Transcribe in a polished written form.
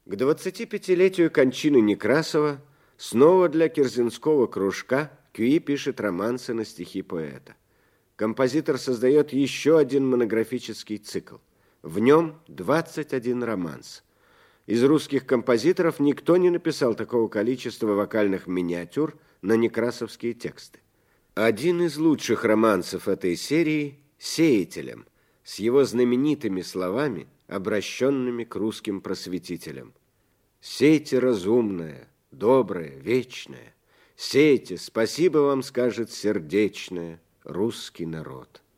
К 25-летию кончины Некрасова снова для Керзинского кружка Кюи пишет романсы на стихи поэта. Композитор создает еще один монографический цикл. В нем 21 романс. Из русских композиторов никто не написал такого количества вокальных миниатюр на некрасовские тексты. Один из лучших романсов этой серии «Сеятелем» с его знаменитыми словами, обращенными к русским просветителям. «Сейте разумное, доброе, вечное, сейте, спасибо вам скажет сердечное русский народ».